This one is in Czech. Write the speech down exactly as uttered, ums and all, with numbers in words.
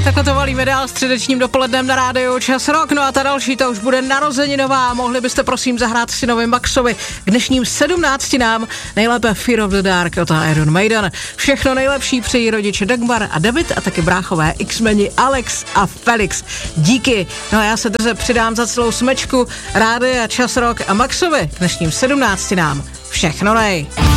Takhle to valíme dál středečním dopolednem na rádiu Čas Rock. No a ta další, to už bude narozeninová. Mohli byste prosím zahrát synovi Maxovi k dnešním sedmnáctinám. Nejlépe Fear of the Dark od Iron Maiden. Všechno nejlepší přejí rodiče Dagmar a David a taky bráchové X-meni Alex a Felix. Díky. No a já se drze přidám za celou smečku rádia Čas Rock a Maxovi k dnešním sedmnáctinám. Všechno nej.